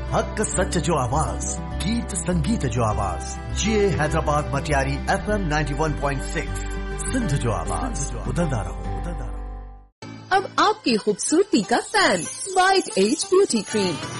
हक सच जो आवाज, गीत संगीत जो आवाज, ये हैदराबाद मटियारी FM 91.6 सिंध जो आवाज, उधरदा रहो। अब आपकी खूबसूरती का fan, white as beauty cream.